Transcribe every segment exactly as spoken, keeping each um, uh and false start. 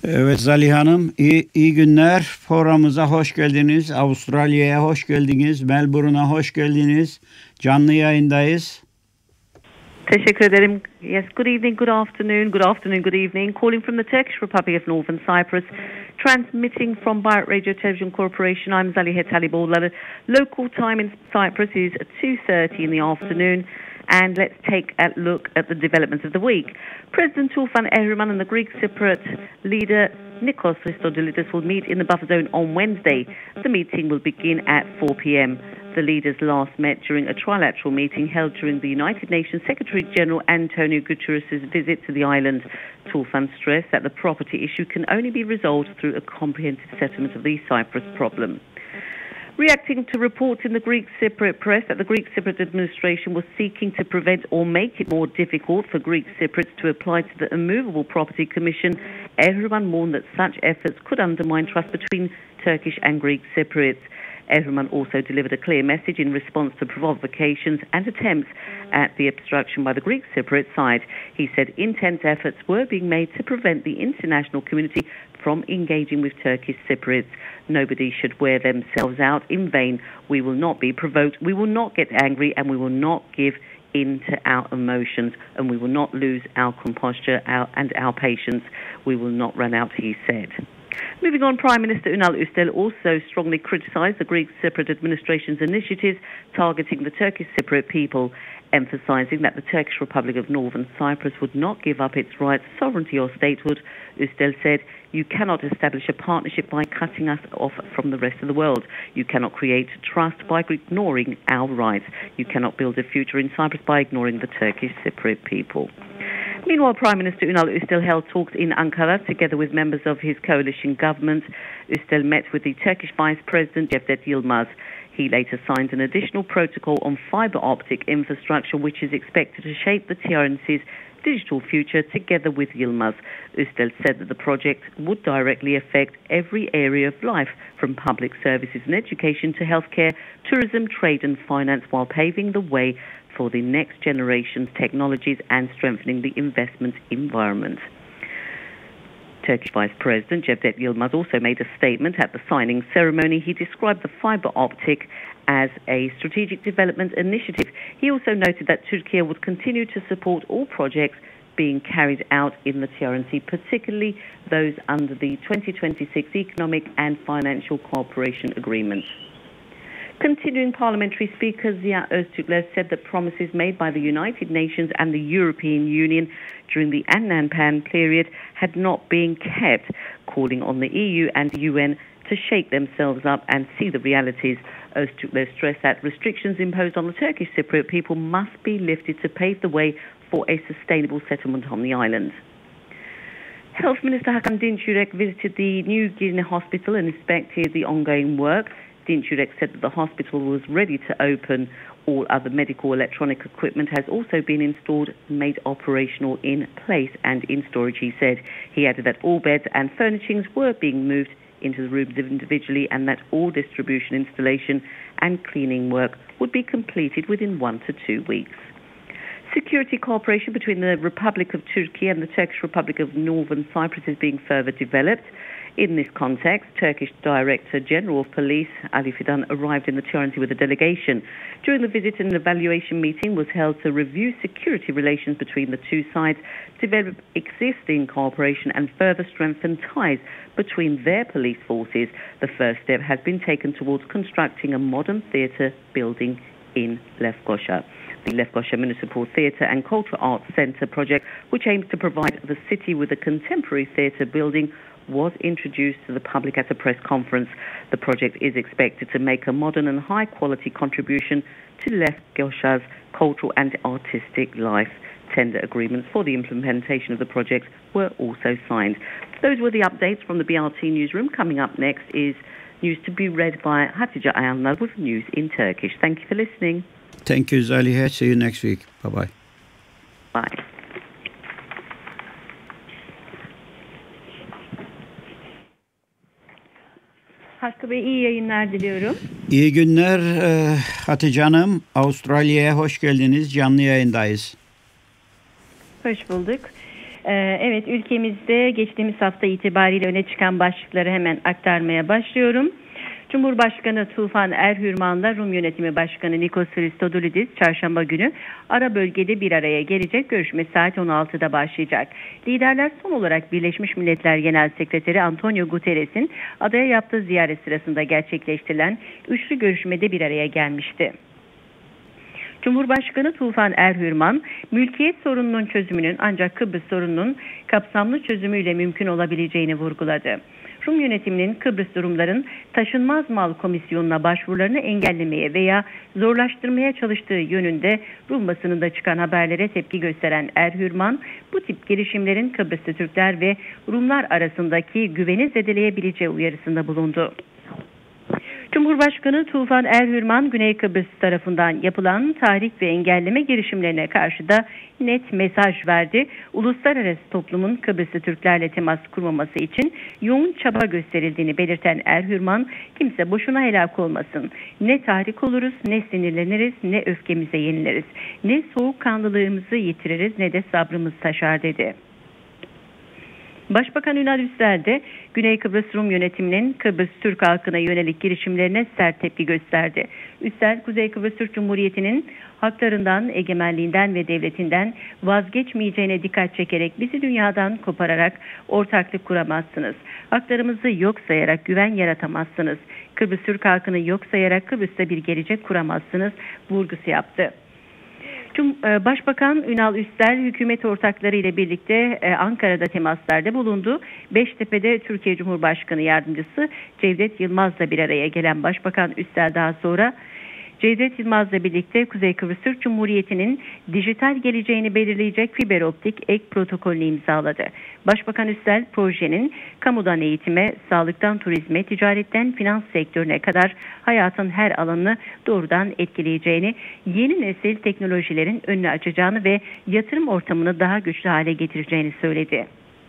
Evet Zaliha Hanım, iyi, iyi günler. Programımıza hoş geldiniz. Avustralya'ya hoş geldiniz. Melbourne'a hoş geldiniz. Canlı yayındayız. Teşekkür ederim. Yes, good evening, good afternoon, good afternoon, good evening. Calling from the Turkish Republic of Northern Cyprus, transmitting from Bayat Radio Television Corporation. I'm Zaliha Taliboğlu. Local time in Cyprus is two thirty in the afternoon. And let's take a look at the developments of the week. President Tufan Erdogan and the Greek Cypriot leader Nikos Christodoulidis will meet in the buffer zone on Wednesday. The meeting will begin at four p.m. The leaders last met during a trilateral meeting held during the United Nations Secretary-General Antonio Guterres' visit to the island. Tufan stressed that the property issue can only be resolved through a comprehensive settlement of the Cyprus problem. Reacting to reports in the Greek Cypriot press that the Greek Cypriot administration was seeking to prevent or make it more difficult for Greek Cypriots to apply to the Immovable Property Commission, Erdogan warned that such efforts could undermine trust between Turkish and Greek Cypriots. Erdogan also delivered a clear message in response to provocations and attempts at the obstruction by the Greek Cypriot side. He said intense efforts were being made to prevent the international community from engaging with Turkish Cypriots. Nobody should wear themselves out in vain. We will not be provoked, we will not get angry, and we will not give in to our emotions, and we will not lose our composure our, and our patience. We will not run out, he said. Moving on, Prime Minister Ünal Üstel also strongly criticised the Greek Cypriot administration's initiatives targeting the Turkish Cypriot people, emphasising that the Turkish Republic of Northern Cyprus would not give up its rights, sovereignty or statehood. Üstel said, "You cannot establish a partnership by cutting us off from the rest of the world. You cannot create trust by ignoring our rights. You cannot build a future in Cyprus by ignoring the Turkish Cypriot people." Meanwhile, Prime Minister Ünal Üstel held talks in Ankara together with members of his coalition government. Üstel met with the Turkish Vice President Cevdet Yılmaz. He later signed an additional protocol on fibre optic infrastructure, which is expected to shape the T R N C's digital future together with Yılmaz. Üstel said that the project would directly affect every area of life, from public services and education to healthcare, tourism, trade and finance, while paving the way for the next generation's technologies and strengthening the investment environment. Turkish Vice President Cevdet Yılmaz also made a statement at the signing ceremony. He described the fibre optic as a strategic development initiative. He also noted that Turkey would continue to support all projects being carried out in the T R N C, particularly those under the twenty twenty-six Economic and Financial Cooperation Agreement. Continuing, Parliamentary Speaker Ziya Öztürkler said that promises made by the United Nations and the European Union during the Annan period had not been kept, calling on the E U and the U N to shake themselves up and see the realities. Öztürkler stressed that restrictions imposed on the Turkish Cypriot people must be lifted to pave the way for a sustainable settlement on the island. Health Minister Hakan Dinçürek visited the New Girne Hospital and inspected the ongoing work. Dinçürek said that the hospital was ready to open. All other medical electronic equipment has also been installed, made operational in place and in storage, he said. He added that all beds and furnishings were being moved into the rooms individually and that all distribution, installation and cleaning work would be completed within one to two weeks. Security cooperation between the Republic of Turkey and the Turkish Republic of Northern Cyprus is being further developed. In this context, Turkish Director General of Police Ali Fidan arrived in the T R N C with a delegation. During the visit, an evaluation meeting was held to review security relations between the two sides, develop existing cooperation and further strengthen ties between their police forces. The first step has been taken towards constructing a modern theatre building in Lefkoşa. The Lefkoşa Municipal Theatre and Cultural Arts Centre project, which aims to provide the city with a contemporary theatre building, was introduced to the public at a press conference. The project is expected to make a modern and high-quality contribution to Lefkoşa's cultural and artistic life. Tender agreements for the implementation of the project were also signed. Those were the updates from the B R T newsroom. Coming up next is news to be read by Hatice Ayhanlar with news in Turkish. Thank you for listening. Thank you, Zaliha. See you next week. Bye-bye. Bye. Hakkı Bey, iyi yayınlar diliyorum. İyi günler e, Hatice Hanım. Avustralya'ya hoş geldiniz. Canlı yayındayız. Hoş bulduk. Ee, evet, ülkemizde geçtiğimiz hafta itibariyle öne çıkan başlıkları hemen aktarmaya başlıyorum. Cumhurbaşkanı Tufan Erhürman'la Rum Yönetimi Başkanı Nikos Christodoulidis çarşamba günü ara bölgede bir araya gelecek. Görüşme saat on altıda başlayacak. Liderler son olarak Birleşmiş Milletler Genel Sekreteri Antonio Guterres'in adaya yaptığı ziyaret sırasında gerçekleştirilen üçlü görüşmede bir araya gelmişti. Cumhurbaşkanı Tufan Erhürman, mülkiyet sorununun çözümünün ancak Kıbrıs sorununun kapsamlı çözümüyle mümkün olabileceğini vurguladı. Rum yönetiminin Kıbrıs Rumların taşınmaz mal komisyonuna başvurularını engellemeye veya zorlaştırmaya çalıştığı yönünde Rum basınında çıkan haberlere tepki gösteren Erhürman, bu tip girişimlerin Kıbrıslı Türkler ve Rumlar arasındaki güveni zedeleyebileceği uyarısında bulundu. Cumhurbaşkanı Tufan Erhürman, Güney Kıbrıs tarafından yapılan tahrik ve engelleme girişimlerine karşı da net mesaj verdi. Uluslararası toplumun Kıbrıslı Türklerle temas kurmaması için yoğun çaba gösterildiğini belirten Erhürman, kimse boşuna helak olmasın. Ne tahrik oluruz, ne sinirleniriz, ne öfkemize yeniliriz. Ne soğukkanlılığımızı yitiririz, ne de sabrımız taşar dedi. Başbakan Ünal Üstel de Güney Kıbrıs Rum yönetiminin Kıbrıs Türk halkına yönelik girişimlerine sert tepki gösterdi. Üstel, Kuzey Kıbrıs Türk Cumhuriyeti'nin haklarından, egemenliğinden ve devletinden vazgeçmeyeceğine dikkat çekerek bizi dünyadan kopararak ortaklık kuramazsınız. Haklarımızı yok sayarak güven yaratamazsınız. Kıbrıs Türk halkını yok sayarak Kıbrıs'ta bir gelecek kuramazsınız vurgusu yaptı. Başbakan Ünal Üstel, hükümet ortakları ile birlikte Ankara'da temaslarda bulundu. Beştepe'de Türkiye Cumhurbaşkanı Yardımcısı Cevdet Yılmaz'la bir araya gelen Başbakan Üstel daha sonra Cevdet Yılmaz'la birlikte Kuzey Kıbrıs Türk Cumhuriyeti'nin dijital geleceğini belirleyecek fiber optik ek protokolünü imzaladı. Başbakan Üstel, projenin kamudan eğitime, sağlıktan turizme, ticaretten finans sektörüne kadar hayatın her alanını doğrudan etkileyeceğini, yeni nesil teknolojilerin önünü açacağını ve yatırım ortamını daha güçlü hale getireceğini söyledi.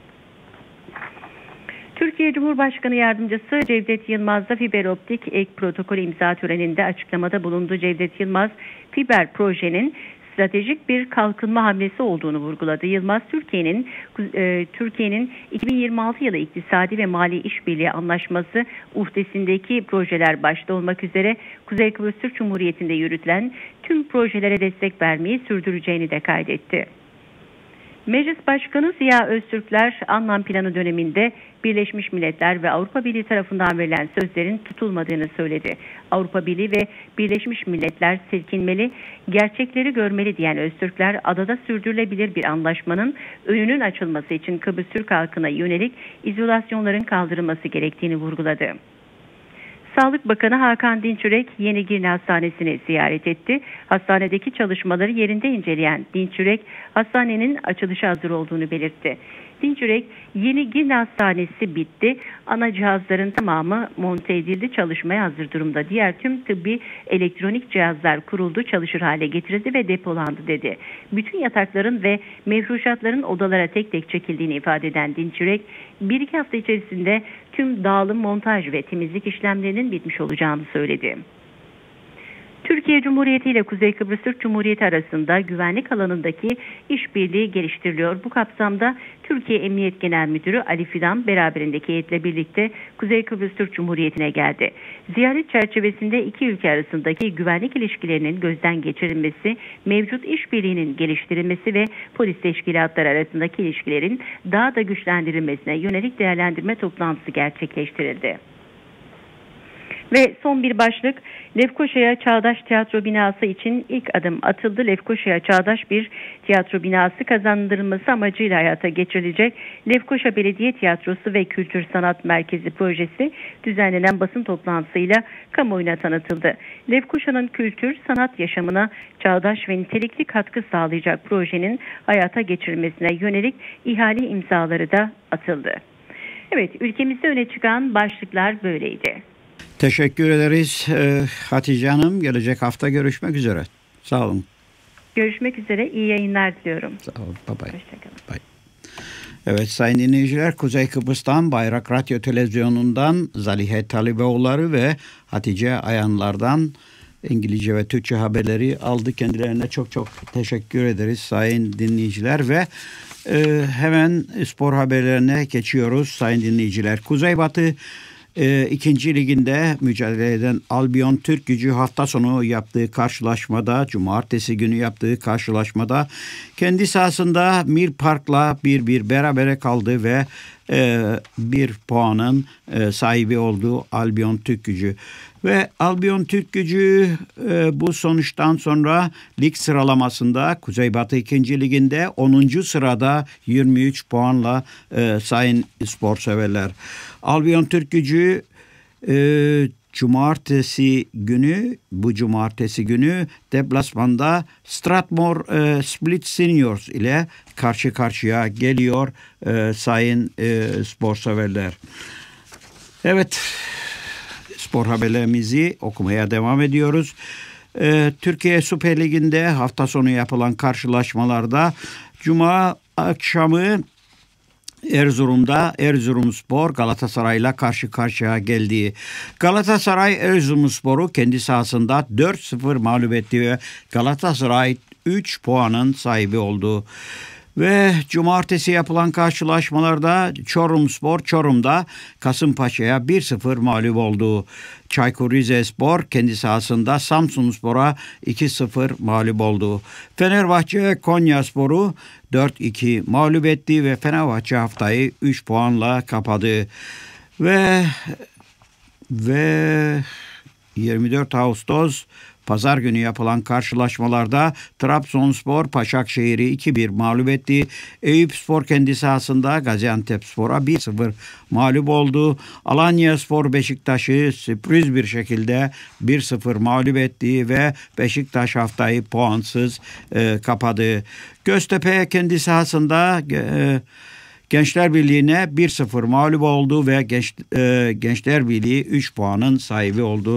Türkiye Cumhurbaşkanı Yardımcısı Cevdet Yılmaz da fiber optik ek protokol imza töreninde açıklamada bulundu. Cevdet Yılmaz, fiber projenin stratejik bir kalkınma hamlesi olduğunu vurguladı. Yılmaz, Türkiye'nin e, Türkiye'nin iki bin yirmi altı yılı iktisadi ve mali işbirliği anlaşması uhdesindeki projeler başta olmak üzere Kuzey Kıbrıs Türk Cumhuriyeti'nde yürütülen tüm projelere destek vermeyi sürdüreceğini de kaydetti. Meclis Başkanı Ziya Öztürkler, Anlam Planı döneminde Birleşmiş Milletler ve Avrupa Birliği tarafından verilen sözlerin tutulmadığını söyledi. Avrupa Birliği ve Birleşmiş Milletler silkinmeli, gerçekleri görmeli diyen Öztürkler, adada sürdürülebilir bir anlaşmanın önünün açılması için Kıbrıs Türk halkına yönelik izolasyonların kaldırılması gerektiğini vurguladı. Sağlık Bakanı Hakan Dinçürek Yeni Girne Hastanesi'ni ziyaret etti. Hastanedeki çalışmaları yerinde inceleyen Dinçürek, hastanenin açılışa hazır olduğunu belirtti. Dinçürek, Yeni Girne Hastanesi bitti. Ana cihazların tamamı monte edildi, çalışmaya hazır durumda. Diğer tüm tıbbi elektronik cihazlar kuruldu, çalışır hale getirildi ve depolandı dedi. Bütün yatakların ve mefruşatların odalara tek tek çekildiğini ifade eden Dinçürek, bir iki hafta içerisinde tüm dağılım, montaj ve temizlik işlemlerinin bitmiş olacağını söyledi. Türkiye Cumhuriyeti ile Kuzey Kıbrıs Türk Cumhuriyeti arasında güvenlik alanındaki işbirliği geliştiriliyor. Bu kapsamda Türkiye Emniyet Genel Müdürü Ali Fidan beraberindeki heyetle birlikte Kuzey Kıbrıs Türk Cumhuriyeti'ne geldi. Ziyaret çerçevesinde iki ülke arasındaki güvenlik ilişkilerinin gözden geçirilmesi, mevcut işbirliğinin geliştirilmesi ve polis teşkilatları arasındaki ilişkilerin daha da güçlendirilmesine yönelik değerlendirme toplantısı gerçekleştirildi. Ve son bir başlık, Lefkoşa'ya Çağdaş Tiyatro Binası için ilk adım atıldı. Lefkoşa'ya çağdaş bir tiyatro binası kazandırılması amacıyla hayata geçirilecek Lefkoşa Belediye Tiyatrosu ve Kültür Sanat Merkezi projesi düzenlenen basın toplantısıyla kamuoyuna tanıtıldı. Lefkoşa'nın kültür, sanat yaşamına çağdaş ve nitelikli katkı sağlayacak projenin hayata geçirilmesine yönelik ihale imzaları da atıldı. Evet, ülkemizde öne çıkan başlıklar böyleydi. Teşekkür ederiz ee, Hatice Hanım. Gelecek hafta görüşmek üzere. Sağ olun. Görüşmek üzere. İyi yayınlar diliyorum. Sağ olun. Bye bye. Hoşçakalın. Bye. Evet sayın dinleyiciler, Kuzey Kıbrıs'tan Bayrak Radyo Televizyonu'ndan Zalihe Talibeoğulları ve Hatice Ayanlar'dan İngilizce ve Türkçe haberleri aldık. Kendilerine çok çok teşekkür ederiz sayın dinleyiciler ve Ee, hemen spor haberlerine geçiyoruz sayın dinleyiciler. Kuzeybatı e, ikinci liginde mücadele eden Albion Türkgücü hafta sonu yaptığı karşılaşmada, cumartesi günü yaptığı karşılaşmada kendi sahasında Mir Park'la bir bir berabere kaldı ve e, bir puanın e, sahibi olduğu Albion Türkgücü. Ve Albion Türkgücü e, bu sonuçtan sonra lig sıralamasında Kuzeybatı ikinci liginde onuncu sırada yirmi üç puanla e, sayın spor severler. Albion Türkgücü e, cumartesi günü bu cumartesi günü deplasmanda Strathmore e, Split Seniors ile karşı karşıya geliyor e, sayın e, spor severler. Evet. Spor haberlerimizi okumaya devam ediyoruz. Ee, Türkiye Süper Ligi'nde hafta sonu yapılan karşılaşmalarda Cuma akşamı Erzurum'da Erzurumspor Galatasaray'la karşı karşıya geldi. Galatasaray Erzurumspor'u kendi sahasında dört sıfır mağlup etti ve Galatasaray üç puanın sahibi oldu. Ve cumartesi yapılan karşılaşmalarda Çorumspor Çorum'da Kasımpaşa'ya bir sıfır mağlup oldu. Çaykur Rizespor kendi sahasında Samsunspor'a iki sıfır mağlup oldu. Fenerbahçe Konyaspor'u dört iki mağlup etti ve Fenerbahçe haftayı üç puanla kapadı. Ve ve yirmi dört Ağustos Pazar günü yapılan karşılaşmalarda Trabzonspor Başakşehir'i iki bir mağlup etti. Eyüpspor kendi sahasında Gaziantepspor'a bir sıfır mağlup oldu. Alanyaspor Beşiktaş'ı sürpriz bir şekilde bir sıfır mağlup etti ve Beşiktaş haftayı puansız e, kapadı. Göztepe kendi sahasında e, Gençler Birliği'ne bir sıfır mağlup oldu ve Genç, e, Gençler Birliği üç puanın sahibi oldu.